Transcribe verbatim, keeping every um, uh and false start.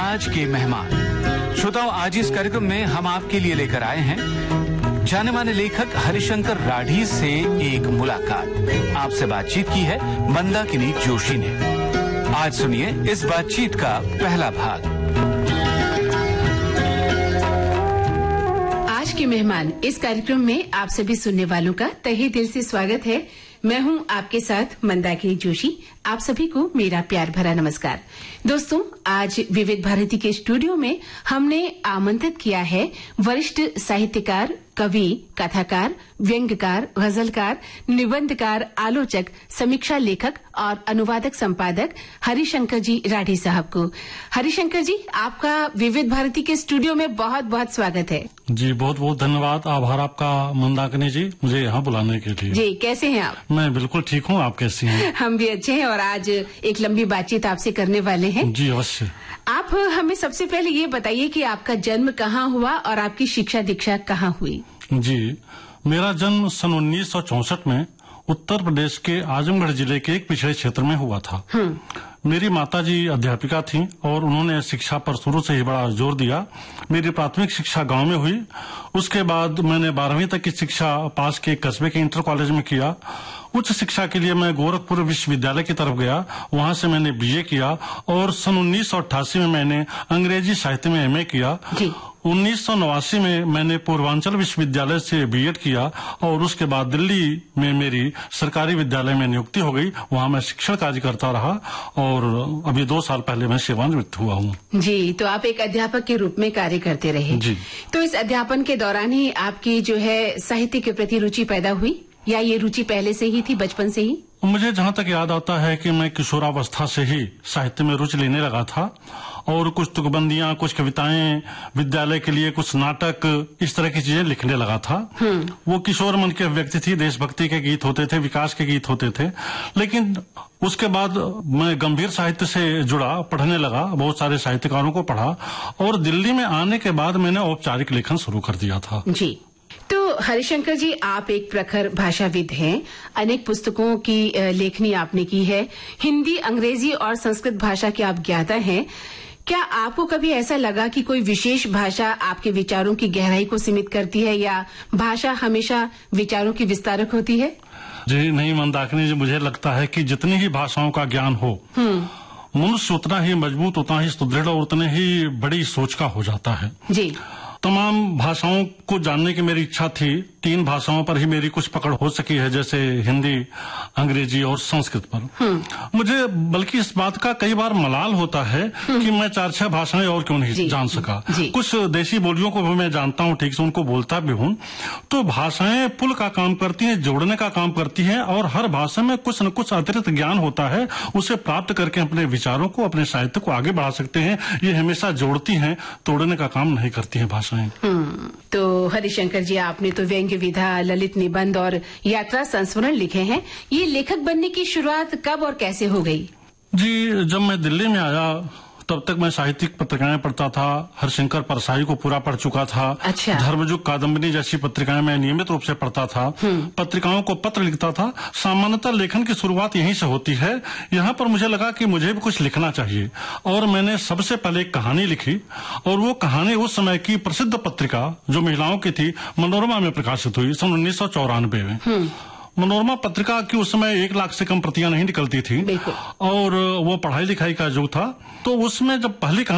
आज के मेहमान। श्रोताओं, आज इस कार्यक्रम में हम आपके लिए लेकर आए हैं जाने माने लेखक हरिशंकर राठी से एक मुलाकात। आपसे बातचीत की है मंदाकिनी जोशी ने। आज सुनिए इस बातचीत का पहला भाग। आज के मेहमान इस कार्यक्रम में आप सभी सुनने वालों का तहे दिल से स्वागत है। मैं हूं आपके साथ मंदाकिनी जोशी। आप सभी को मेरा प्यार भरा नमस्कार। दोस्तों, आज विविध भारती के स्टूडियो में हमने आमंत्रित किया है वरिष्ठ साहित्यकार, कवि, कथाकार, व्यंग्यकार, गजलकार, निबंधकार, आलोचक, समीक्षा लेखक और अनुवादक संपादक हरिशंकर जी राठी साहब को। हरिशंकर जी, आपका विविध भारती के स्टूडियो में बहुत बहुत स्वागत है। जी, बहुत बहुत धन्यवाद। आभार आपका मंदाकिनी जी, मुझे यहाँ बुलाने के लिए। जी, कैसे हैं आप? मैं बिल्कुल ठीक हूँ, आप कैसी हैं? हम भी अच्छे हैं और आज एक लंबी बातचीत आपसे करने वाले हैं। जी अवश्य। आप हमें सबसे पहले ये बताइए कि आपका जन्म कहाँ हुआ और आपकी शिक्षा दीक्षा कहाँ हुई? जी, मेरा जन्म सन उन्नीस सौ चौसठ में उत्तर प्रदेश के आजमगढ़ जिले के एक पिछड़े क्षेत्र में हुआ था। मेरी माताजी अध्यापिका थीं और उन्होंने शिक्षा पर शुरू से ही बड़ा जोर दिया। मेरी प्राथमिक शिक्षा गांव में हुई। उसके बाद मैंने बारहवीं तक की शिक्षा पास के कस्बे के इंटर कॉलेज में किया। उच्च शिक्षा के लिए मैं गोरखपुर विश्वविद्यालय की तरफ गया। वहां से मैंने बीए किया और सन उन्नीस सौ अट्ठासी में मैंने अंग्रेजी साहित्य में एमए किया। उन्नीस सौ नवासी में मैंने पूर्वांचल विश्वविद्यालय से बीएड किया और उसके बाद दिल्ली में मेरी सरकारी विद्यालय में नियुक्ति हो गई। वहां मैं शिक्षण कार्य करता रहा और अभी दो साल पहले मैं सेवानिवृत्त हुआ हूँ। जी, तो आप एक अध्यापक के रूप में कार्य करते रहे। जी। तो इस अध्यापन के दौरान ही आपकी जो है साहित्य के प्रति रुचि पैदा हुई या ये रुचि पहले से ही थी, बचपन से ही? मुझे जहाँ तक याद आता है कि मैं किशोरावस्था से ही साहित्य में रुचि लेने लगा था और कुछ तुकबंदियां, कुछ कविताएं, विद्यालय के लिए कुछ नाटक, इस तरह की चीजें लिखने लगा था। वो किशोर मन के व्यक्ति थी। देशभक्ति के गीत होते थे, विकास के गीत होते थे। लेकिन उसके बाद मैं गंभीर साहित्य से जुड़ा, पढ़ने लगा, बहुत सारे साहित्यकारों को पढ़ा और दिल्ली में आने के बाद मैंने औपचारिक लेखन शुरू कर दिया था। जी, तो हरिशंकर जी, आप एक प्रखर भाषाविद हैं। अनेक पुस्तकों की लेखनी आपने की है। हिंदी, अंग्रेजी और संस्कृत भाषा के आप ज्ञाता हैं। क्या आपको कभी ऐसा लगा कि कोई विशेष भाषा आपके विचारों की गहराई को सीमित करती है या भाषा हमेशा विचारों की विस्तारक होती है? जी नहीं मंदाकिनी जी, मुझे लगता है कि जितनी ही भाषाओं का ज्ञान हो, मनुष्य उतना ही मजबूत, उतना ही सुदृढ़ और उतने ही बड़ी सोच का हो जाता है। जी। तमाम भाषाओं को जानने की मेरी इच्छा थी। तीन भाषाओं पर ही मेरी कुछ पकड़ हो सकी है, जैसे हिंदी, अंग्रेजी और संस्कृत पर। मुझे बल्कि इस बात का कई बार मलाल होता है कि मैं चार छह भाषाएं और क्यों नहीं जान सका। कुछ देशी बोलियों को भी मैं जानता हूँ, ठीक से उनको बोलता भी हूँ। तो भाषाएं पुल का काम करती हैं, जोड़ने का काम करती हैं और हर भाषा में कुछ न कुछ अतिरिक्त ज्ञान होता है। उसे प्राप्त करके अपने विचारों को, अपने साहित्य को आगे बढ़ा सकते हैं। ये हमेशा जोड़ती हैं, तोड़ने का काम नहीं करती हैं भाषाएं। तो हरिशंकर जी, आपने तो व्यंग्य विधा, ललित निबंध और यात्रा संस्मरण लिखे हैं। ये लेखक बनने की शुरुआत कब और कैसे हो गई? जी, जब मैं दिल्ली में आया तब तक मैं साहित्यिक पत्रिकाएं पढ़ता था। हरिशंकर परसाई को पूरा पढ़ चुका था। अच्छा। धर्मयुग, कादम्बरी जैसी पत्रिकाएं मैं नियमित रूप से पढ़ता था। पत्रिकाओं को पत्र लिखता था। सामान्यतः लेखन की शुरुआत यहीं से होती है। यहाँ पर मुझे लगा कि मुझे भी कुछ लिखना चाहिए और मैंने सबसे पहले एक कहानी लिखी और वो कहानी उस समय की प्रसिद्ध पत्रिका जो महिलाओं की थी, मनोरमा में प्रकाशित हुई सन उन्नीस सौ चौरानवे में। मनोरमा पत्रिका की उस समय एक लाख से कम प्रतियां नहीं निकलती थी और वो पढ़ाई लिखाई का युग था। तो उसमें जब पहली